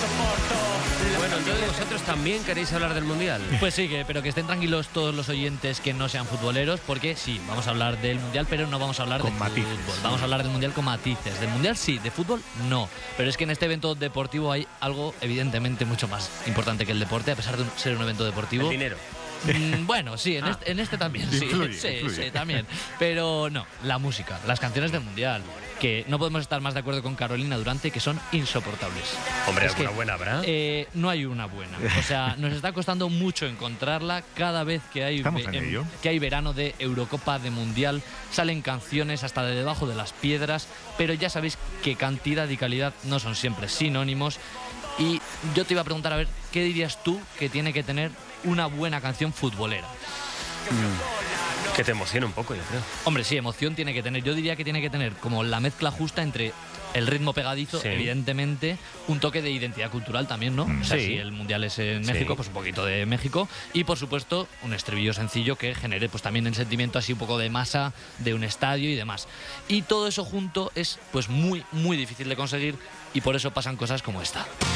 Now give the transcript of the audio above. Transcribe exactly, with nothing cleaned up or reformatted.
Bueno, entonces vosotros también queréis hablar del Mundial. Pues sí, que, pero que estén tranquilos todos los oyentes que no sean futboleros, porque sí, vamos a hablar del Mundial, pero no vamos a hablar Con de matices. fútbol. Vamos a hablar del Mundial con matices. Del Mundial sí, de fútbol no. Pero es que en este evento deportivo hay algo evidentemente mucho más importante que el deporte, a pesar de un- ser un evento deportivo. El dinero. Mm, bueno, sí, en, Ah. este, en este también, sí, Influye, sí, influye. sí, también. Pero no, la música, las canciones del Mundial, que no podemos estar más de acuerdo con Carolina Durante, que son insoportables. Hombre, Es alguna que, buena habrá. eh, no hay una buena. O sea, nos está costando mucho encontrarla. Cada vez que hay, Estamos ve- en em- ello. que hay verano de Eurocopa, de Mundial, salen canciones hasta de debajo de las piedras, pero ya sabéis que cantidad y calidad no son siempre sinónimos. Y yo te iba a preguntar, a ver, ¿qué dirías tú que tiene que tener una buena canción futbolera? Que te emociona un poco, yo creo. Hombre, sí, emoción tiene que tener. Yo diría que tiene que tener como la mezcla justa entre el ritmo pegadizo, Sí. evidentemente, un toque de identidad cultural también, ¿no? O sea, Sí. si el Mundial es en Sí. México, pues un poquito de México. Y, por supuesto, un estribillo sencillo que genere pues también el sentimiento así un poco de masa de un estadio y demás. Y todo eso junto es pues muy, muy difícil de conseguir y por eso pasan cosas como esta.